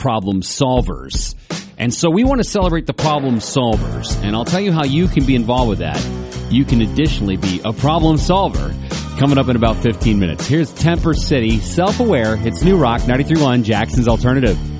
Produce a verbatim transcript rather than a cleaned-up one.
problem solvers. And so we want to celebrate the problem solvers. And I'll tell you how you can be involved with that. You can additionally be a problem solver. Coming up in about fifteen minutes. Here's Temper City, Self-Aware. It's New Rock, ninety-three point one, Jackson's Alternative.